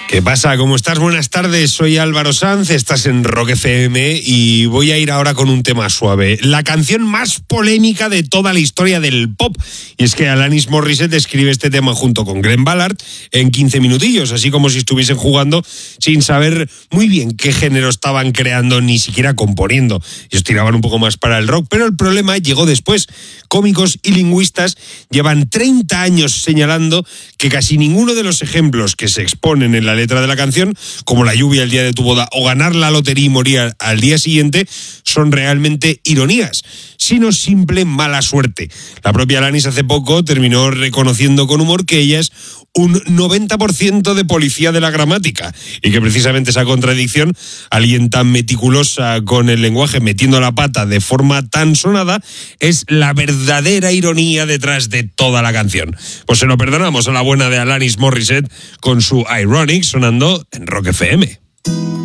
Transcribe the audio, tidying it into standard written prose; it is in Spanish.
¿Qué pasa? ¿Cómo estás? Buenas tardes, soy Álvaro Sanz, estás en Rock FM y voy a ir ahora con un tema suave. La canción más polémica de toda la historia del pop. Y es que Alanis Morissette escribe este tema junto con Glenn Ballard en 15 minutillos, así como si estuviesen jugando sin saber muy bien qué género estaban creando, ni siquiera componiendo. Ellos tiraban un poco más para el rock, pero el problema llegó después. Cómicos y lingüistas llevan 30 años señalando que casi ninguno de los ejemplos que se exponen en la letra de la canción, como la lluvia el día de tu boda o ganar la lotería y morir al día siguiente, son realmente ironías, sino simple mala suerte. La propia Alanis hace poco terminó reconociendo con humor que ella es un 90% de policía de la gramática y que precisamente esa contradicción, alguien tan meticulosa con el lenguaje metiendo la pata de forma tan sonada, es la verdadera ironía detrás de toda la canción. Pues se lo perdonamos a la buena de Alanis Morissette con su Ironic sonando en Rock FM.